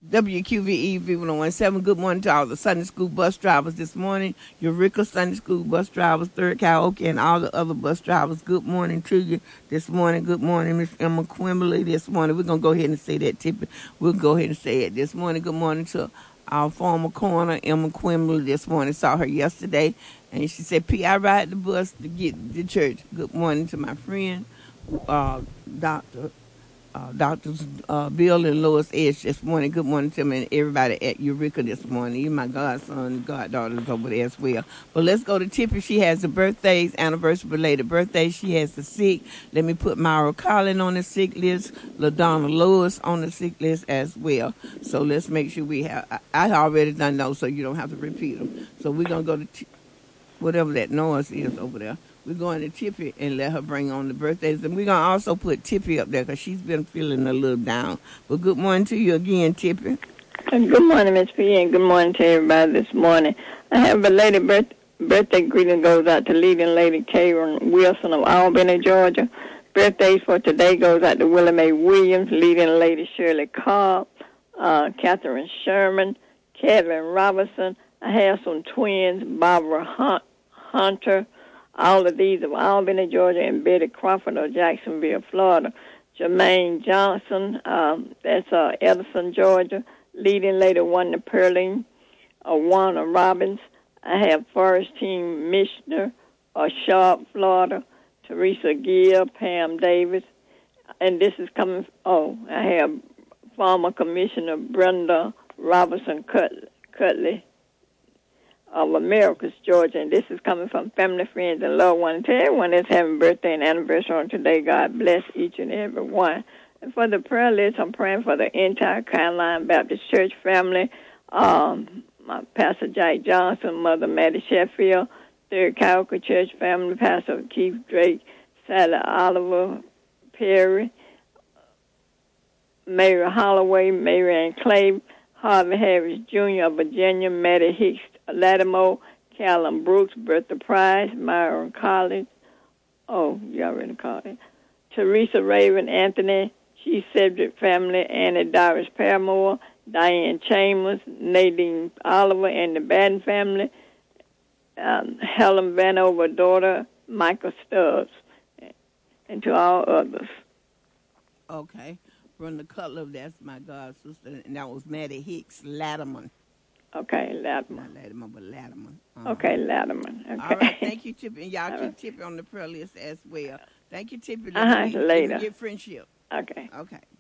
WQVE V117. Good morning to all the Sunday school bus drivers this morning. Eureka Sunday school bus drivers, Third Karaoke, and all the other bus drivers. Good morning to you this morning. Good morning, Miss Emma Quimbley this morning. We're going to go ahead and say that, Tippy. We'll go ahead and say it this morning. Good morning to our former coroner, Emma Quimbley, this morning. Saw her yesterday, and she said, P, I ride the bus to get to church. Good morning to my friend, Doctors Bill and Lois Edge this morning. Good morning to me and everybody at Eureka this morning. Even my godson and goddaughters over there as well. But let's go to Tippy. She has the birthdays, anniversary related birthdays. She has the sick. Let me put Myra Collin on the sick list. LaDonna Lewis on the sick list as well. So let's make sure we have. I already done those, so you don't have to repeat them. So we're going to go to whatever that noise is over there. We're going to Tippy and let her bring on the birthdays. And we're going to also put Tippy up there because she's been feeling a little down. But good morning to you again, Tippy. Good morning, Miss P, and good morning to everybody this morning. I have a lady birthday greeting goes out to leading lady Karen Wilson of Albany, Georgia. Birthdays for today goes out to Willie Mae Williams, leading lady Shirley Cobb, Catherine Sherman, Kevin Robinson. I have some twins, Barbara Hunter. All of these of Albany, Georgia, and Betty Crawford of Jacksonville, Florida. Jermaine Johnson, that's Edison, Georgia. Leading lady Wanda Perling, Warner Robbins. I have Forest Team Mishner of Sharp, Florida. Teresa Gill, Pam Davis. And this is coming, I have former Commissioner Brenda Robinson Cutley of Americus, Georgia, and this is coming from family, friends, and loved ones. To everyone that's having birthday and anniversary on today, God bless each and every one. And for the prayer list, I'm praying for the entire Caroline Baptist Church family, my Pastor Jack Johnson, Mother Mattie Sheffield, Third Karaoke Church family, Pastor Keith Drake, Sally Oliver Perry, Mary Holloway, Mary Ann Clay, Harvey Harris Jr. of Virginia, Mattie Hicks Lattimore, Callum Brooks, Bertha Price, Myron Collins. Oh, you already called it. Teresa Raven Anthony, Chief Cedric family, Annie Doris Paramore, Diane Chambers, Nadine Oliver and the Baden family, Helen Vanover daughter, Michael Stubbs, and to all others. Okay. Brenda Cutler, that's my god sister, and that was Mattie Hicks Lattimore. Okay, Lattimore. Not Lattimore, but Lattimore. Okay, Lattimore. Okay. All right, thank you, Tippy. And y'all keep Tippy on the prayer list as well. Thank you, Tippy. Later. Get friendship. Okay. Okay.